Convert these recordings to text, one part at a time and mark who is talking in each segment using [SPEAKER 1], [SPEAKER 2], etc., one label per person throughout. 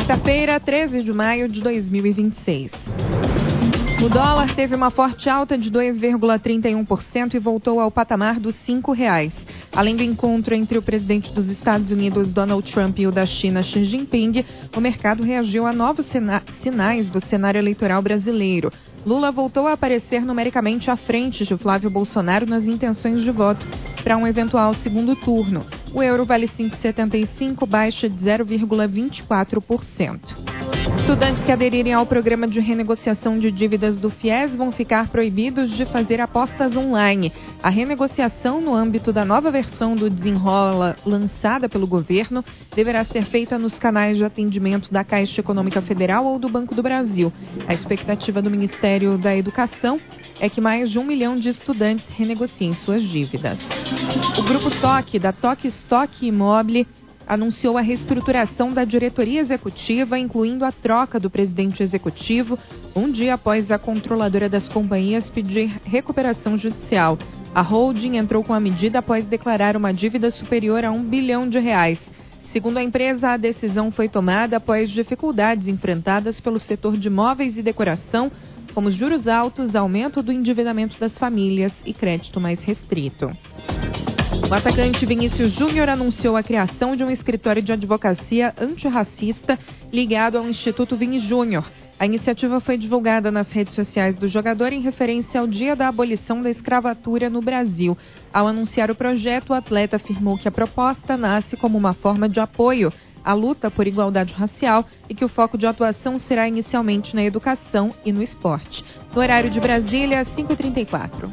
[SPEAKER 1] Quarta-feira, 13 de maio de 2026. O dólar teve uma forte alta de 2,31% e voltou ao patamar dos R$5. Além do encontro entre o presidente dos Estados Unidos, Donald Trump, e o da China, Xi Jinping, o mercado reagiu a novos sinais do cenário eleitoral brasileiro. Lula voltou a aparecer numericamente à frente de Flávio Bolsonaro nas intenções de voto para um eventual segundo turno. O euro vale 5,75, baixa de 0,24%. Estudantes que aderirem ao programa de renegociação de dívidas do FIES vão ficar proibidos de fazer apostas online. A renegociação no âmbito da nova versão do Desenrola lançada pelo governo deverá ser feita nos canais de atendimento da Caixa Econômica Federal ou do Banco do Brasil. A expectativa do Ministério da Educação é que mais de 1 milhão de estudantes renegociem suas dívidas. O Grupo Toque, da Toque Stock Imóvel, anunciou a reestruturação da diretoria executiva, incluindo a troca do presidente executivo, um dia após a controladora das companhias pedir recuperação judicial. A holding entrou com a medida após declarar uma dívida superior a R$1 bilhão. Segundo a empresa, a decisão foi tomada após dificuldades enfrentadas pelo setor de móveis e decoração, como juros altos, aumento do endividamento das famílias e crédito mais restrito. O atacante Vinícius Júnior anunciou a criação de um escritório de advocacia antirracista ligado ao Instituto Vini Júnior. A iniciativa foi divulgada nas redes sociais do jogador em referência ao dia da abolição da escravatura no Brasil. Ao anunciar o projeto, o atleta afirmou que a proposta nasce como uma forma de apoio à luta por igualdade racial e que o foco de atuação será inicialmente na educação e no esporte. No horário de Brasília, 5h34.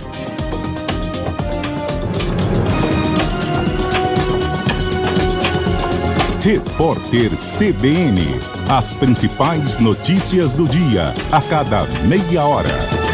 [SPEAKER 2] Repórter CBN. As principais notícias do dia, a cada meia hora.